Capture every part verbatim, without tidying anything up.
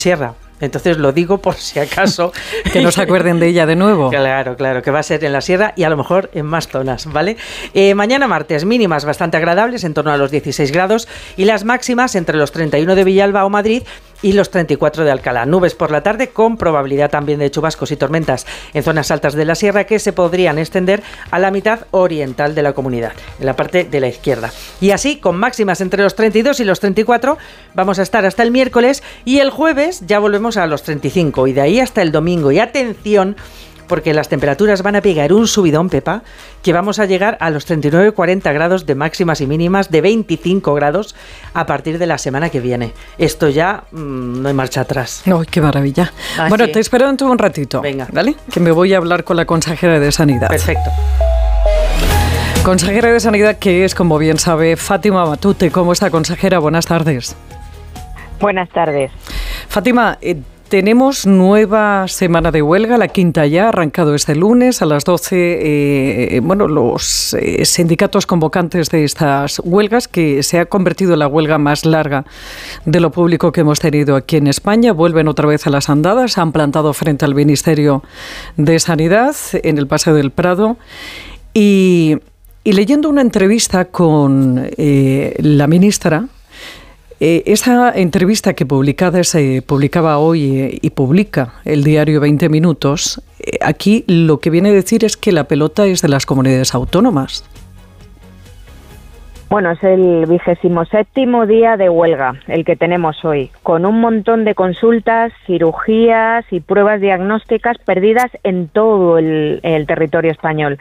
Sierra. Entonces lo digo por si acaso. Que no se acuerden de ella de nuevo. Claro, claro, que va a ser en la Sierra y a lo mejor en más zonas, ¿vale? Eh, mañana martes, mínimas bastante agradables, en torno a los dieciséis grados, y las máximas entre los treinta y uno de Villalba o Madrid y los treinta y cuatro de Alcalá. Nubes por la tarde con probabilidad también de chubascos y tormentas en zonas altas de la Sierra que se podrían extender a la mitad oriental de la comunidad, en la parte de la izquierda. Y así, con máximas entre los treinta y dos y los treinta y cuatro, vamos a estar hasta el miércoles, y el jueves ya volvemos a los treinta y cinco, y de ahí hasta el domingo. Y atención, porque las temperaturas van a pegar un subidón, Pepa, que vamos a llegar a los treinta y nueve cuarenta grados de máximas y mínimas, de veinticinco grados a partir de la semana que viene. Esto ya mmm, no hay marcha atrás. ¡Ay, qué maravilla! Ah, bueno, sí. Te espero dentro de un ratito. Venga. ¿Vale? Que me voy a hablar con la consejera de Sanidad. Perfecto. Consejera de Sanidad, que es, como bien sabe, Fátima Matute. ¿Cómo está, consejera? Buenas tardes. Buenas tardes. Fátima, eh, tenemos nueva semana de huelga, la quinta ya, ha arrancado este lunes a las doce. Eh, bueno, los eh, sindicatos convocantes de estas huelgas, que se ha convertido en la huelga más larga de lo público que hemos tenido aquí en España, vuelven otra vez a las andadas, han plantado frente al Ministerio de Sanidad en el Paseo del Prado, y, y leyendo una entrevista con eh, la ministra. Eh, esa entrevista que publicada, se publicaba hoy eh, y publica el diario veinte minutos, eh, aquí lo que viene a decir es que la pelota es de las comunidades autónomas. Bueno, es el vigésimo séptimo día de huelga, el que tenemos hoy, con un montón de consultas, cirugías y pruebas diagnósticas perdidas en todo el, el territorio español.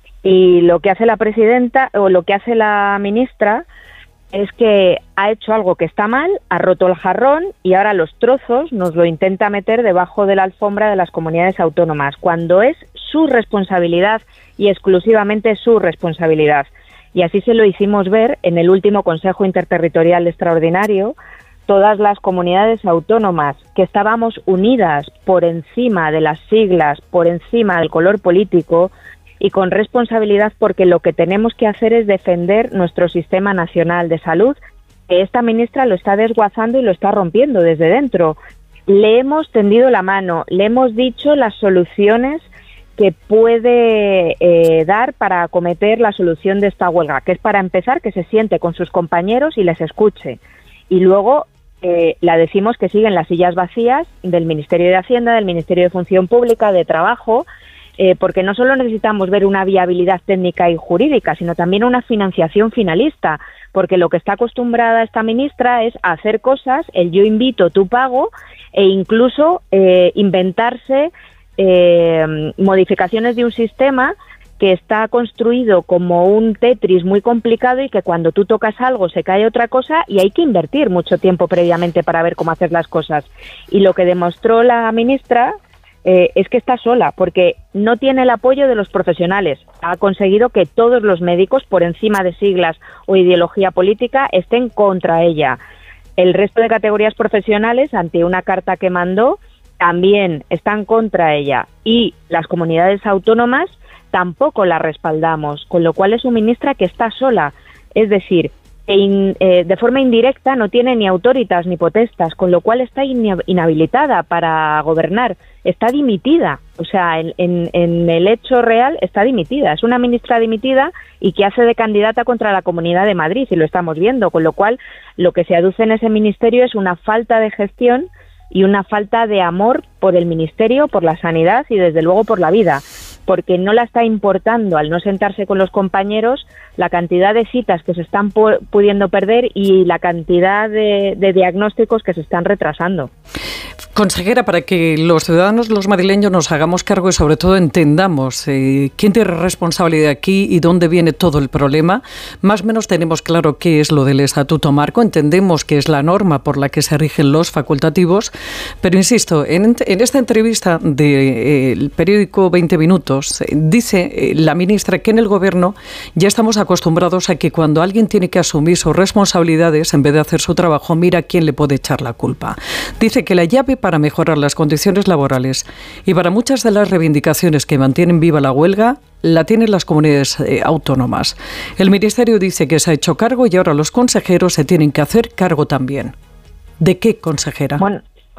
Y lo que hace la presidenta, o lo que hace la ministra, es que ha hecho algo que está mal, ha roto el jarrón y ahora los trozos nos lo intenta meter debajo de la alfombra de las comunidades autónomas, cuando es su responsabilidad y exclusivamente su responsabilidad. Y así se lo hicimos ver en el último Consejo Interterritorial Extraordinario. Todas las comunidades autónomas que estábamos unidas por encima de las siglas, por encima del color político, y con responsabilidad, porque lo que tenemos que hacer es defender nuestro sistema nacional de salud, que esta ministra lo está desguazando y lo está rompiendo desde dentro. Le hemos tendido la mano, le hemos dicho las soluciones que puede eh, dar para acometer la solución de esta huelga, que es, para empezar, que se siente con sus compañeros y les escuche. Y luego eh, la decimos que siguen las sillas vacías del Ministerio de Hacienda, del Ministerio de Función Pública, de Trabajo, Eh, porque no solo necesitamos ver una viabilidad técnica y jurídica, sino también una financiación finalista, porque lo que está acostumbrada esta ministra es hacer cosas, el yo invito, tú pago, e incluso eh, inventarse eh, modificaciones de un sistema que está construido como un Tetris muy complicado, y que cuando tú tocas algo se cae otra cosa y hay que invertir mucho tiempo previamente para ver cómo hacer las cosas. Y lo que demostró la ministra Eh, es que está sola, porque no tiene el apoyo de los profesionales. Ha conseguido que todos los médicos, por encima de siglas o ideología política, estén contra ella. El resto de categorías profesionales, ante una carta que mandó, también están contra ella. Y las comunidades autónomas tampoco la respaldamos, con lo cual es una ministra que está sola. Es decir, In, eh, de forma indirecta no tiene ni autoritas ni potestas, con lo cual está in, inhabilitada para gobernar, está dimitida, o sea, en, en, en el hecho real está dimitida, es una ministra dimitida y que hace de candidata contra la Comunidad de Madrid, y lo estamos viendo, con lo cual lo que se aduce en ese ministerio es una falta de gestión y una falta de amor por el ministerio, por la sanidad y desde luego por la vida, porque no la está importando, al no sentarse con los compañeros, la cantidad de citas que se están pu- pudiendo perder y la cantidad de, de diagnósticos que se están retrasando. Consejera, para que los ciudadanos, los madrileños, nos hagamos cargo y sobre todo entendamos eh, quién tiene responsabilidad aquí y dónde viene todo el problema, más o menos tenemos claro qué es lo del Estatuto Marco, entendemos que es la norma por la que se rigen los facultativos, pero insisto, en, en esta entrevista del eh, periódico veinte minutos, eh, dice eh, la ministra que en el Gobierno ya estamos acostumbrados a que cuando alguien tiene que asumir sus responsabilidades, en vez de hacer su trabajo, mira quién le puede echar la culpa. Dice que la llave para mejorar las condiciones laborales y para muchas de las reivindicaciones que mantienen viva la huelga la tienen las comunidades eh, autónomas. El Ministerio dice que se ha hecho cargo y ahora los consejeros se tienen que hacer cargo también. ¿De qué, consejera? Bueno,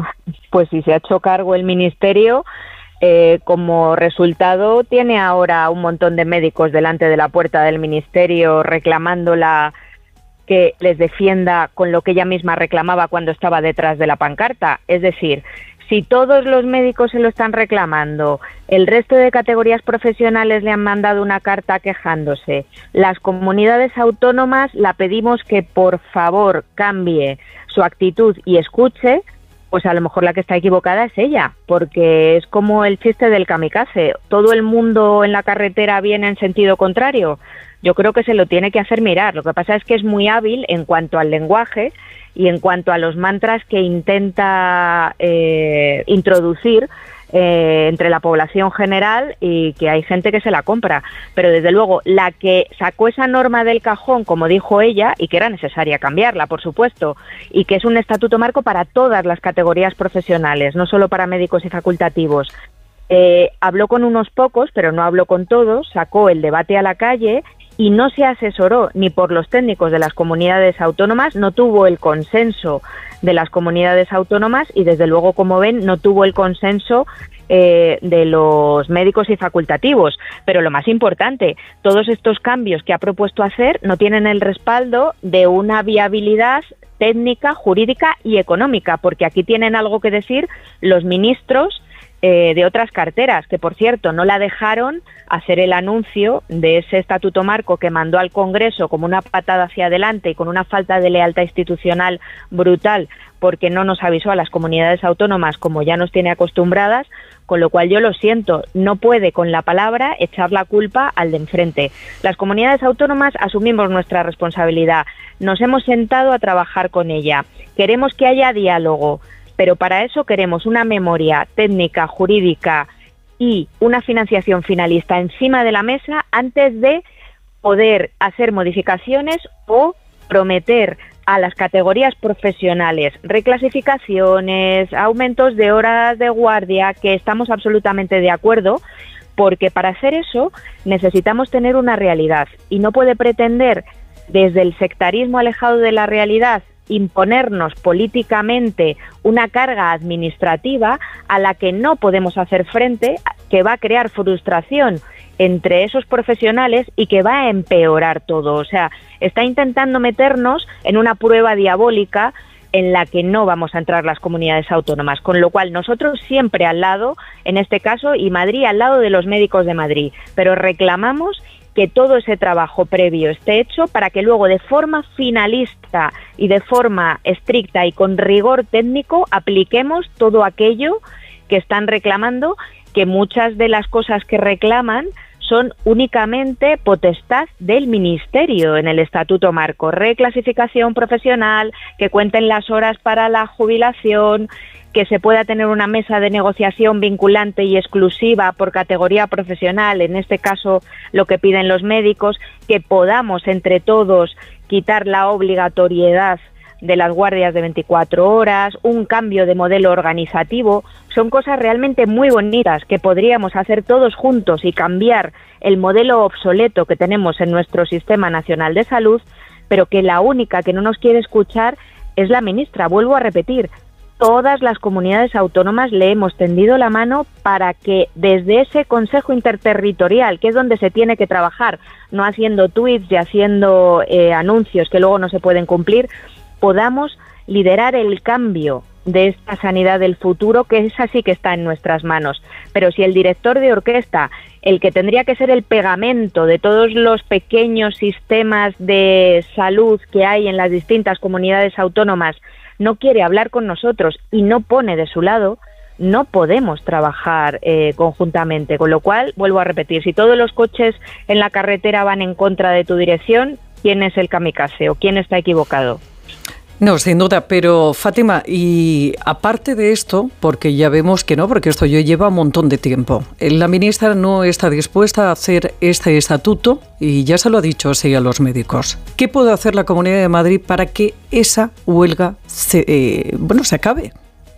pues si se ha hecho cargo el Ministerio, eh, como resultado tiene ahora un montón de médicos delante de la puerta del Ministerio reclamándola que les defienda con lo que ella misma reclamaba cuando estaba detrás de la pancarta. Es decir, si todos los médicos se lo están reclamando, el resto de categorías profesionales le han mandado una carta quejándose, las comunidades autónomas la pedimos que por favor cambie su actitud y escuche, pues a lo mejor la que está equivocada es ella, porque es como el chiste del kamikaze, todo el mundo en la carretera viene en sentido contrario. Yo creo que se lo tiene que hacer mirar. Lo que pasa es que es muy hábil en cuanto al lenguaje y en cuanto a los mantras que intenta eh, introducir eh, entre la población general, y que hay gente que se la compra. Pero desde luego, la que sacó esa norma del cajón, como dijo ella, y que era necesaria cambiarla, por supuesto, y que es un estatuto marco para todas las categorías profesionales, no solo para médicos y facultativos. Eh, habló con unos pocos, pero no habló con todos, sacó el debate a la calle y no se asesoró ni por los técnicos de las comunidades autónomas, no tuvo el consenso de las comunidades autónomas y, desde luego, como ven, no tuvo el consenso eh, de los médicos y facultativos. Pero lo más importante, todos estos cambios que ha propuesto hacer no tienen el respaldo de una viabilidad técnica, jurídica y económica, porque aquí tienen algo que decir los ministros Eh, de otras carteras, que por cierto no la dejaron hacer el anuncio de ese estatuto marco que mandó al Congreso como una patada hacia adelante y con una falta de lealtad institucional brutal, porque no nos avisó a las comunidades autónomas como ya nos tiene acostumbradas, con lo cual yo lo siento, no puede con la palabra echar la culpa al de enfrente. Las comunidades autónomas asumimos nuestra responsabilidad, nos hemos sentado a trabajar con ella, queremos que haya diálogo, pero para eso queremos una memoria técnica, jurídica y una financiación finalista encima de la mesa antes de poder hacer modificaciones o prometer a las categorías profesionales reclasificaciones, aumentos de horas de guardia, que estamos absolutamente de acuerdo, porque para hacer eso necesitamos tener una realidad y no puede pretender desde el sectarismo alejado de la realidad imponernos políticamente una carga administrativa a la que no podemos hacer frente, que va a crear frustración entre esos profesionales y que va a empeorar todo. O sea, está intentando meternos en una prueba diabólica en la que no vamos a entrar las comunidades autónomas, con lo cual nosotros siempre al lado, en este caso, y Madrid al lado de los médicos de Madrid, pero reclamamos que todo ese trabajo previo esté hecho para que luego de forma finalista y de forma estricta y con rigor técnico apliquemos todo aquello que están reclamando, que muchas de las cosas que reclaman son únicamente potestad del Ministerio en el Estatuto Marco. Reclasificación profesional, que cuenten las horas para la jubilación, que se pueda tener una mesa de negociación vinculante y exclusiva por categoría profesional, en este caso lo que piden los médicos, que podamos entre todos quitar la obligatoriedad de las guardias de veinticuatro horas, un cambio de modelo organizativo. Son cosas realmente muy bonitas que podríamos hacer todos juntos y cambiar el modelo obsoleto que tenemos en nuestro Sistema Nacional de Salud, pero que la única que no nos quiere escuchar es la ministra. Vuelvo a repetir, todas las comunidades autónomas le hemos tendido la mano para que desde ese Consejo Interterritorial, que es donde se tiene que trabajar, no haciendo tweets y haciendo eh, anuncios que luego no se pueden cumplir, podamos liderar el cambio de esta sanidad del futuro, que es así que está en nuestras manos. Pero si el director de orquesta, el que tendría que ser el pegamento de todos los pequeños sistemas de salud que hay en las distintas comunidades autónomas, no quiere hablar con nosotros y no pone de su lado, no podemos trabajar eh, conjuntamente. Con lo cual, vuelvo a repetir, si todos los coches en la carretera van en contra de tu dirección, ¿quién es el kamikaze o quién está equivocado? No, sin duda, pero Fátima, y aparte de esto, porque ya vemos que no, porque esto ya lleva un montón de tiempo, la ministra no está dispuesta a hacer este estatuto y ya se lo ha dicho así a los médicos. ¿Qué puede hacer la Comunidad de Madrid para que esa huelga se, eh, bueno, se acabe?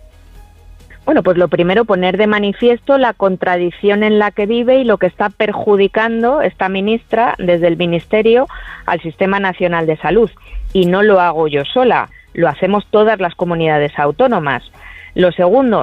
Bueno, pues lo primero, poner de manifiesto la contradicción en la que vive y lo que está perjudicando esta ministra desde el Ministerio al Sistema Nacional de Salud. Y no lo hago yo sola, lo hacemos todas las comunidades autónomas. Lo segundo,